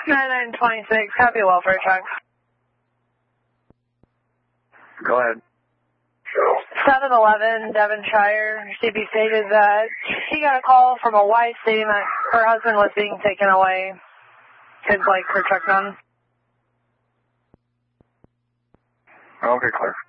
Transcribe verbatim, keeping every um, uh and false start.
nine nine twenty-six, copy welfare truck. Go ahead. seven eleven Devonshire, C B stated that she got a call from a wife stating that her husband was being taken away. His, like, her truck done. Okay, clear.